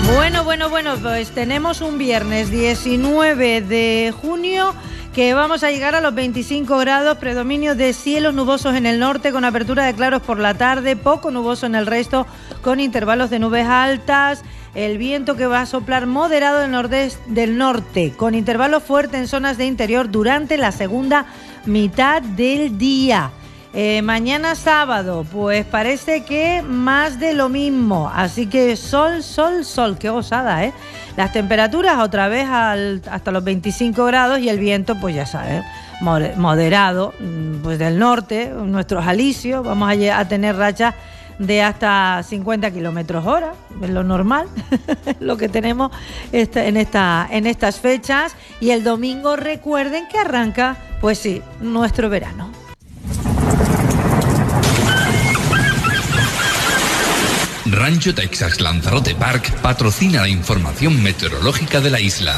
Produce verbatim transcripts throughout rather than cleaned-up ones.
Bueno, bueno, bueno, pues tenemos un viernes diecinueve de junio que vamos a llegar a los veinticinco grados, predominio de cielos nubosos en el norte con apertura de claros por la tarde, poco nuboso en el resto con intervalos de nubes altas, el viento que va a soplar moderado del nordeste, del norte con intervalos fuertes en zonas de interior durante la segunda mitad del día. Eh, mañana sábado, pues parece que más de lo mismo, así que sol, sol, sol, qué gozada, ¿eh? Las temperaturas otra vez al, hasta los veinticinco grados y el viento, pues ya sabes, moderado, pues del norte, nuestros alisios, vamos a, a tener rachas de hasta cincuenta kilómetros hora, es lo normal, lo que tenemos esta, en, esta, en estas fechas. Y el domingo recuerden que arranca, pues sí, nuestro verano. Rancho Texas Lanzarote Park patrocina la información meteorológica de la isla.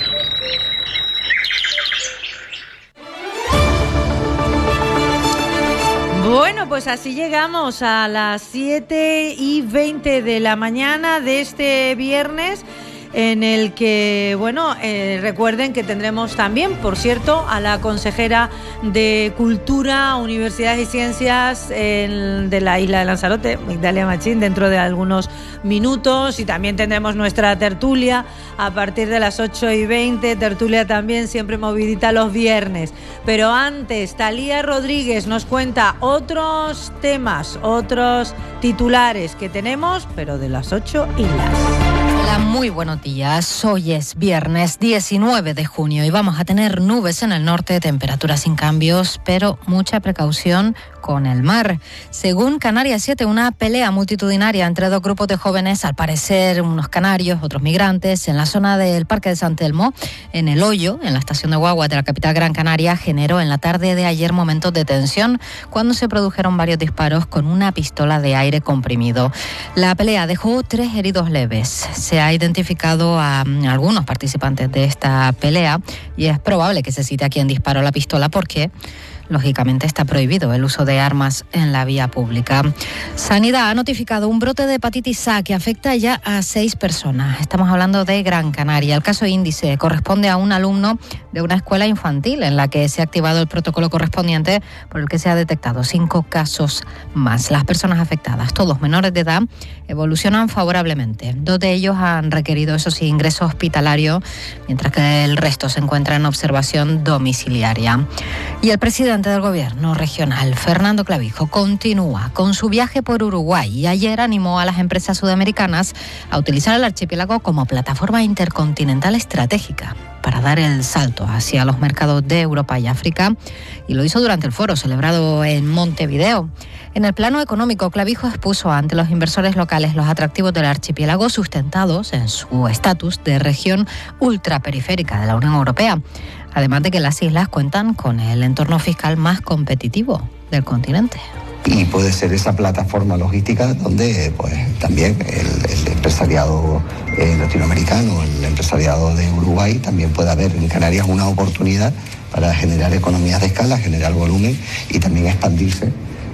Bueno, pues así llegamos a las siete y veinte de la mañana de este viernes, en el que, bueno, eh, recuerden que tendremos también, por cierto, a la consejera de Cultura, Universidades y Ciencias en, de la isla de Lanzarote, Migdalia Machín, dentro de algunos minutos, y también tendremos nuestra tertulia a partir de las ocho y veinte, tertulia también siempre movidita los viernes. Pero antes, Talía Rodríguez nos cuenta otros temas, otros titulares que tenemos, pero de las ocho y las... Hola, muy buenos días. Hoy es viernes diecinueve de junio y vamos a tener nubes en el norte, temperaturas sin cambios, pero mucha precaución con el mar. Según Canarias siete, una pelea multitudinaria entre dos grupos de jóvenes, al parecer unos canarios, otros migrantes, en la zona del Parque de San Telmo, en El Hoyo, en la estación de guaguas de la capital Gran Canaria, generó en la tarde de ayer momentos de tensión cuando se produjeron varios disparos con una pistola de aire comprimido. La pelea dejó tres heridos leves. Se ha identificado a algunos participantes de esta pelea y es probable que se cite a quien disparó la pistola porque lógicamente está prohibido el uso de armas en la vía pública. Sanidad ha notificado un brote de hepatitis A que afecta ya a seis personas. Estamos hablando de Gran Canaria. El caso índice corresponde a un alumno de una escuela infantil en la que se ha activado el protocolo correspondiente por el que se ha detectado cinco casos más. Las personas afectadas, todos menores de edad, evolucionan favorablemente. Dos de ellos han requerido, eso sí, ingreso hospitalario, mientras que el resto se encuentra en observación domiciliaria. Y el presidente del Gobierno regional, Fernando Clavijo, continúa con su viaje por Uruguay y ayer animó a las empresas sudamericanas a utilizar el archipiélago como plataforma intercontinental estratégica para dar el salto hacia los mercados de Europa y África, y lo hizo durante el foro celebrado en Montevideo. En el plano económico, Clavijo expuso ante los inversores locales los atractivos del archipiélago sustentados en su estatus de región ultraperiférica de la Unión Europea, además de que las islas cuentan con el entorno fiscal más competitivo del continente. Y puede ser esa plataforma logística donde pues también el, el empresariado eh, latinoamericano, el empresariado de Uruguay, también puede haber en Canarias una oportunidad para generar economías de escala, generar volumen y también expandirse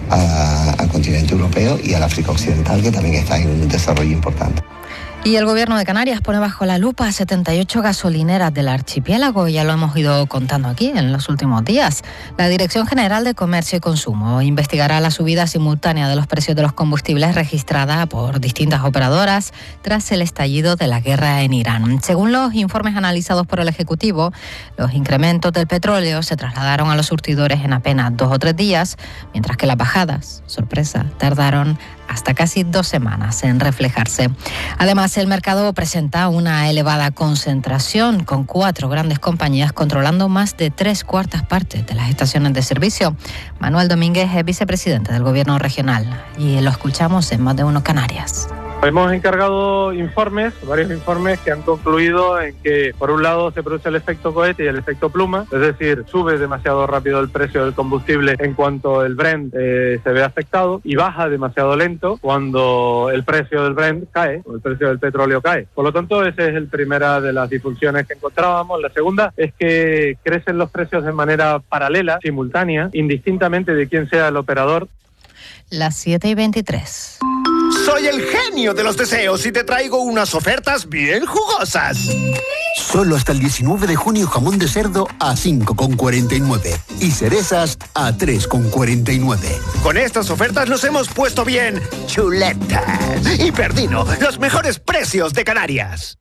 a, al continente europeo y al África Occidental, que también está en un desarrollo importante. Y el Gobierno de Canarias pone bajo la lupa a setenta y ocho gasolineras del archipiélago, ya lo hemos ido contando aquí en los últimos días. La Dirección General de Comercio y Consumo investigará la subida simultánea de los precios de los combustibles registrada por distintas operadoras tras el estallido de la guerra en Irán. Según los informes analizados por el Ejecutivo, los incrementos del petróleo se trasladaron a los surtidores en apenas dos o tres días, mientras que las bajadas, sorpresa, tardaron hasta casi dos semanas en reflejarse. Además, el mercado presenta una elevada concentración, con cuatro grandes compañías controlando más de tres cuartas partes de las estaciones de servicio. Manuel Domínguez es vicepresidente del Gobierno regional y lo escuchamos en Más de Uno Canarias. Hemos encargado informes, varios informes que han concluido en que, por un lado, se produce el efecto cohete y el efecto pluma, es decir, sube demasiado rápido el precio del combustible en cuanto el Brent eh, se ve afectado y baja demasiado lento cuando el precio del Brent cae o el precio del petróleo cae. Por lo tanto, esa es la primera de las disfunciones que encontrábamos. La segunda es que crecen los precios de manera paralela, simultánea, indistintamente de quién sea el operador. Las siete y veintitrés. Soy el genio de los deseos y te traigo unas ofertas bien jugosas. Solo hasta el diecinueve de junio jamón de cerdo a cinco con cuarenta y nueve y cerezas a tres con cuarenta y nueve. Con estas ofertas nos hemos puesto bien chuletas. Y Perdino, los mejores precios de Canarias.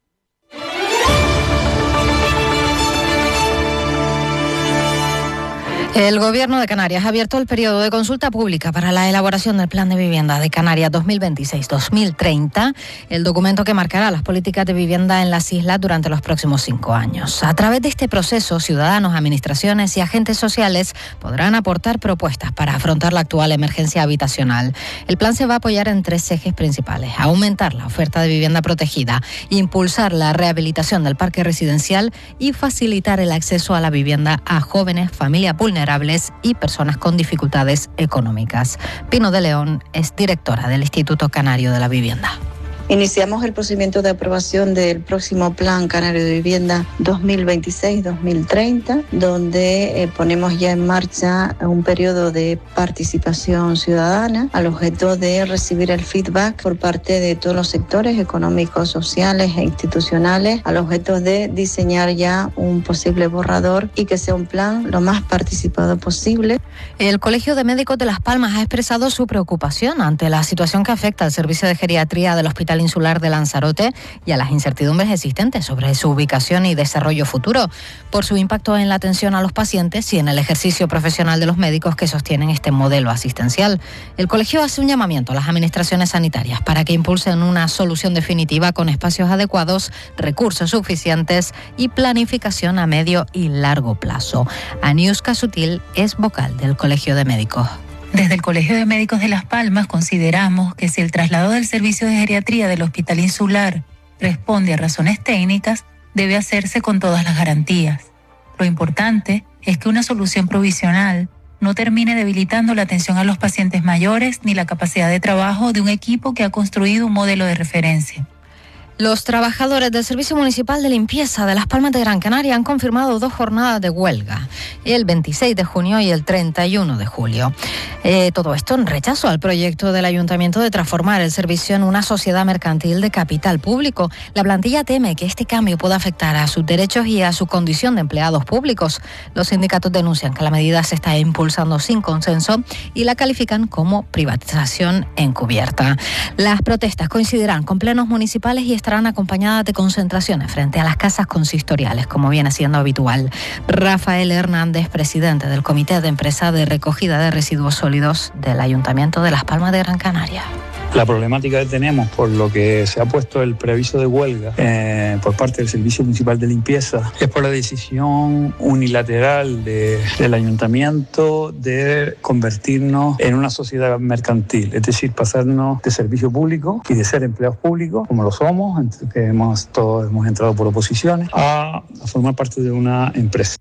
El Gobierno de Canarias ha abierto el periodo de consulta pública para la elaboración del Plan de Vivienda de Canarias dos mil veintiséis a dos mil treinta, el documento que marcará las políticas de vivienda en las islas durante los próximos cinco años. A través de este proceso, ciudadanos, administraciones y agentes sociales podrán aportar propuestas para afrontar la actual emergencia habitacional. El plan se va a apoyar en tres ejes principales: aumentar la oferta de vivienda protegida, impulsar la rehabilitación del parque residencial y facilitar el acceso a la vivienda a jóvenes, familias vulnerables y personas con dificultades económicas. Pino de León es directora del Instituto Canario de la Vivienda. Iniciamos el procedimiento de aprobación del próximo Plan Canario de Vivienda dos mil veintiséis a dos mil treinta, donde eh, ponemos ya en marcha un periodo de participación ciudadana al objeto de recibir el feedback por parte de todos los sectores económicos, sociales e institucionales, al objeto de diseñar ya un posible borrador y que sea un plan lo más participado posible. El Colegio de Médicos de Las Palmas ha expresado su preocupación ante la situación que afecta al servicio de geriatría del Hospital Insular de Lanzarote y a las incertidumbres existentes sobre su ubicación y desarrollo futuro, por su impacto en la atención a los pacientes y en el ejercicio profesional de los médicos que sostienen este modelo asistencial. El colegio hace un llamamiento a las administraciones sanitarias para que impulsen una solución definitiva con espacios adecuados, recursos suficientes y planificación a medio y largo plazo. Aniuska Sutil es vocal del Colegio de Médicos. Desde el Colegio de Médicos de Las Palmas consideramos que si el traslado del servicio de geriatría del Hospital Insular responde a razones técnicas, debe hacerse con todas las garantías. Lo importante es que una solución provisional no termine debilitando la atención a los pacientes mayores ni la capacidad de trabajo de un equipo que ha construido un modelo de referencia. Los trabajadores del Servicio Municipal de Limpieza de Las Palmas de Gran Canaria han confirmado dos jornadas de huelga, el veintiséis de junio y el treinta y uno de julio. Eh, todo esto en rechazo al proyecto del Ayuntamiento de transformar el servicio en una sociedad mercantil de capital público. La plantilla teme que este cambio pueda afectar a sus derechos y a su condición de empleados públicos. Los sindicatos denuncian que la medida se está impulsando sin consenso y la califican como privatización encubierta. Las protestas coincidirán con plenos municipales y estarán acompañadas de concentraciones frente a las casas consistoriales, como viene siendo habitual. Rafael Hernández, presidente del Comité de Empresa de Recogida de Residuos Sólidos del Ayuntamiento de Las Palmas de Gran Canaria. La problemática que tenemos por lo que se ha puesto el preaviso de huelga eh, por parte del Servicio Municipal de Limpieza es por la decisión unilateral de, del Ayuntamiento de convertirnos en una sociedad mercantil, es decir, pasarnos de servicio público y de ser empleados públicos, como lo somos, que hemos, todos hemos entrado por oposiciones, a, a formar parte de una empresa.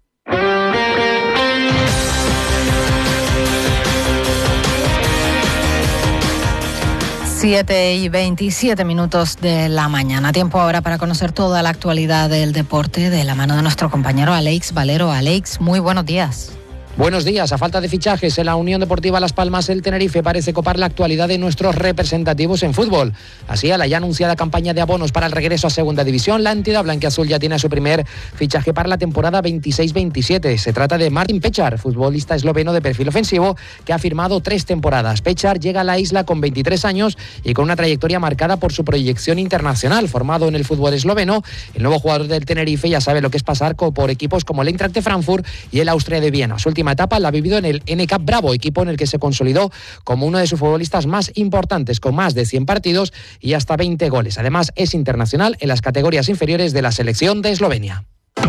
siete y veintisiete minutos de la mañana. Tiempo ahora para conocer toda la actualidad del deporte de la mano de nuestro compañero Alex Valero. Alex, muy buenos días. Buenos días. A falta de fichajes en la Unión Deportiva Las Palmas, el Tenerife parece copar la actualidad de nuestros representativos en fútbol. Así, a la ya anunciada campaña de abonos para el regreso a Segunda División, la entidad blanquiazul ya tiene su primer fichaje para la temporada veintiséis veintisiete. Se trata de Martin Pechar, futbolista esloveno de perfil ofensivo, que ha firmado tres temporadas. Pechar llega a la isla con veintitrés años y con una trayectoria marcada por su proyección internacional. Formado en el fútbol esloveno, el nuevo jugador del Tenerife ya sabe lo que es pasar por equipos como el Eintracht de Frankfurt y el Austria de Viena. Su última etapa la ha vivido en el N K Bravo, equipo en el que se consolidó como uno de sus futbolistas más importantes, con más de cien partidos y hasta veinte goles. Además, es internacional en las categorías inferiores de la selección de Eslovenia.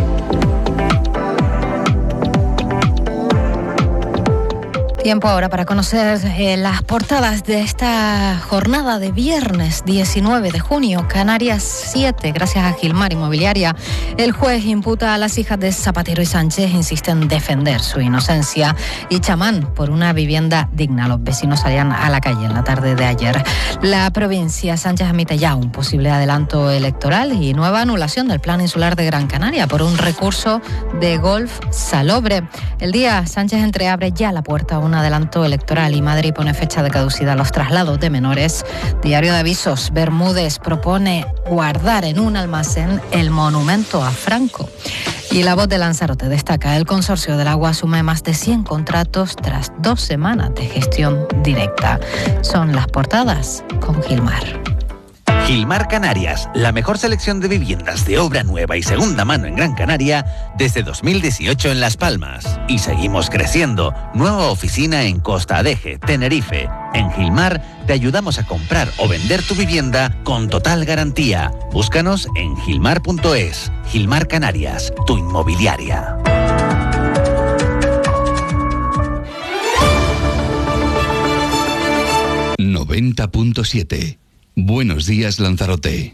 Tiempo ahora para conocer eh, las portadas de esta jornada de viernes diecinueve de junio. Canarias siete, gracias a Gilmar Inmobiliaria. El juez imputa a las hijas de Zapatero y Sánchez, insiste en defender su inocencia. Y chamán por una vivienda digna. Los vecinos salían a la calle en la tarde de ayer. La provincia, Sánchez admite ya un posible adelanto electoral y nueva anulación del Plan Insular de Gran Canaria por un recurso de Golf Salobre. El Día, Sánchez entreabre ya la puerta a una un adelanto electoral y Madrid pone fecha de caducidad a los traslados de menores. Diario de Avisos, Bermúdez propone guardar en un almacén el monumento a Franco. Y La Voz de Lanzarote destaca: el consorcio del agua asume más de cien contratos tras dos semanas de gestión directa. Son las portadas con Gilmar. Gilmar Canarias, la mejor selección de viviendas de obra nueva y segunda mano en Gran Canaria desde dos mil dieciocho en Las Palmas. Y seguimos creciendo. Nueva oficina en Costa Adeje, Tenerife. En Gilmar te ayudamos a comprar o vender tu vivienda con total garantía. Búscanos en gilmar punto es. Gilmar Canarias, tu inmobiliaria. noventa punto siete. Buenos días, Lanzarote.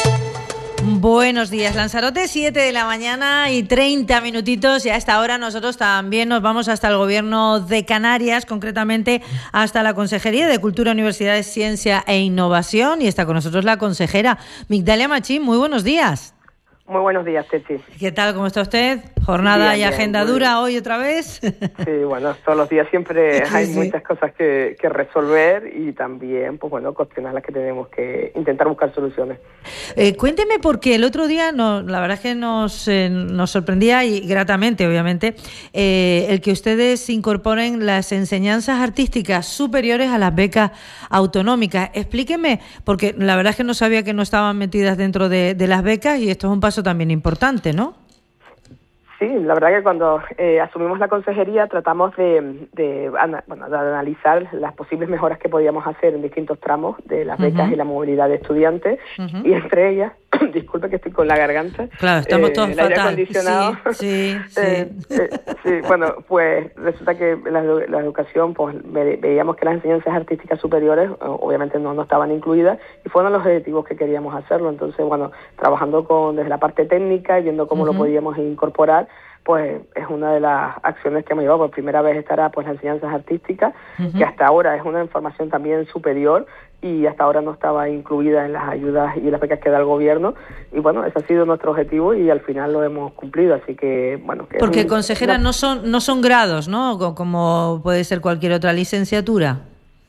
Buenos días, Lanzarote, siete de la mañana y treinta minutitos, y a esta hora nosotros también nos vamos hasta el Gobierno de Canarias, concretamente hasta la Consejería de Cultura, Universidades, Ciencia e Innovación, y está con nosotros la consejera Migdalia Machín. Muy buenos días. Muy buenos días, Techi. ¿Qué tal? ¿Cómo está usted? ¿Jornada bien, y agenda bien, dura hoy otra vez? Sí, bueno, todos los días siempre sí, hay sí. muchas cosas que, que resolver y también, pues bueno, cuestiones a las que tenemos que intentar buscar soluciones. Eh, cuénteme, porque el otro día, no, la verdad es que nos, eh, nos sorprendía, y gratamente, obviamente, eh, el que ustedes incorporen las enseñanzas artísticas superiores a las becas autonómicas. Explíqueme, porque la verdad es que no sabía que no estaban metidas dentro de, de las becas, y esto es un paso también importante, ¿no? Sí, la verdad que cuando eh, asumimos la consejería tratamos de, de, ana, bueno, de analizar las posibles mejoras que podíamos hacer en distintos tramos de las becas uh-huh. y la movilidad de estudiantes, uh-huh. y entre ellas, disculpe que estoy con la garganta, claro, estamos eh, todos el fatal. aire acondicionado. Sí, sí, eh, sí. Eh, sí, bueno, pues resulta que la, la educación, pues ve, veíamos que las enseñanzas artísticas superiores obviamente no, no estaban incluidas, y fueron los objetivos que queríamos hacerlo. Entonces, bueno, trabajando con desde la parte técnica, viendo cómo uh-huh. lo podíamos incorporar, pues es una de las acciones que hemos llevado. Por primera vez estará pues las enseñanzas artísticas, uh-huh. que hasta ahora es una formación también superior y hasta ahora no estaba incluida en las ayudas y las becas que da el gobierno, y bueno, ese ha sido nuestro objetivo y al final lo hemos cumplido, así que bueno. Que Porque un, consejera, no, no son no son grados, ¿no? Como puede ser cualquier otra licenciatura.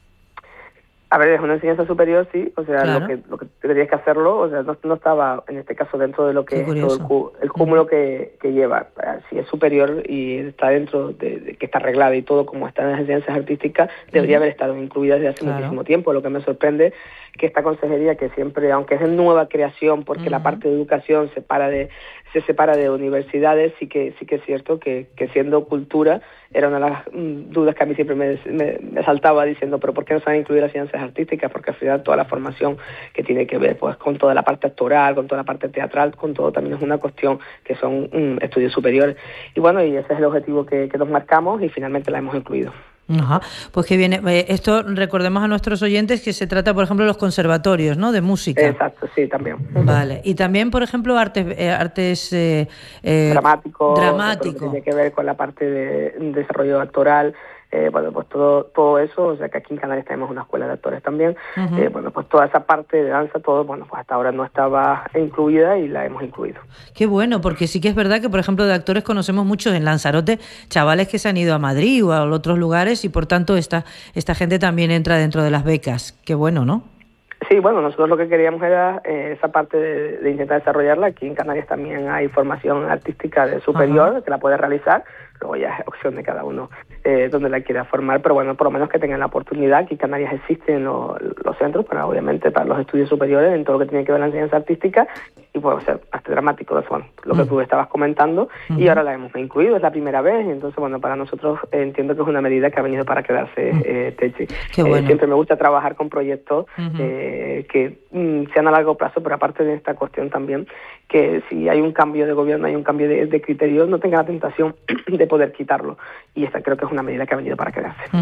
A ver, es una enseñanza superior, sí, o sea, claro. lo que lo que tendrías que hacerlo, o sea, no, no estaba en este caso dentro de lo que es todo el, el cúmulo mm. que, que lleva. Si es superior y está dentro de, de que está arreglada y todo como está en las enseñanzas artísticas, debería mm. haber estado incluida desde hace claro. muchísimo tiempo. Lo que me sorprende que esta consejería, que siempre, aunque es de nueva creación, porque mm. la parte de educación se para de se separa de universidades, sí que sí que es cierto que, que siendo cultura era una de las mm, dudas que a mí siempre me, me, me saltaba diciendo, pero ¿por qué no se han incluido las ciencias artísticas? Porque al final toda la formación que tiene que ver pues con toda la parte actoral, con toda la parte teatral, con todo también es una cuestión que son mm, estudios superiores. Y bueno, y ese es el objetivo que, que nos marcamos y finalmente la hemos incluido. Ajá, pues que viene, esto recordemos a nuestros oyentes que se trata, por ejemplo, de los conservatorios, ¿no? De música. Exacto, sí, también. Vale, y también, por ejemplo, artes, eh, artes eh, eh, dramático, dramático. Que tiene que ver con la parte de desarrollo actoral. Eh, bueno, pues todo todo eso, o sea que aquí en Canarias tenemos una escuela de actores también, uh-huh. eh, bueno, pues toda esa parte de danza, todo, bueno, pues hasta ahora no estaba incluida y la hemos incluido. Qué bueno, porque sí que es verdad que, por ejemplo, de actores conocemos muchos en Lanzarote, chavales que se han ido a Madrid o a otros lugares, y por tanto esta, esta gente también entra dentro de las becas. Qué bueno, ¿no? Sí, bueno, nosotros lo que queríamos era eh, esa parte de, de intentar desarrollarla. Aquí en Canarias también hay formación artística de superior, uh-huh. que la puede realizar, luego ya es opción de cada uno eh, donde la quiera formar, pero bueno, por lo menos que tengan la oportunidad. Aquí en Canarias existen los, los centros para, obviamente, para los estudios superiores en todo lo que tiene que ver con la enseñanza artística, y puede ser arte dramático, de fondo, lo que uh-huh. tú estabas comentando, uh-huh. y ahora la hemos incluido, es la primera vez, y entonces, bueno, para nosotros eh, entiendo que es una medida que ha venido para quedarse, uh-huh. eh, Techi. Qué bueno. Eh, siempre me gusta trabajar con proyectos uh-huh. eh, que mm, sean a largo plazo, pero aparte de esta cuestión también, que si hay un cambio de gobierno, hay un cambio de, de criterios, no tenga la tentación de poder quitarlo, y esta creo que es una medida que ha venido para quedarse.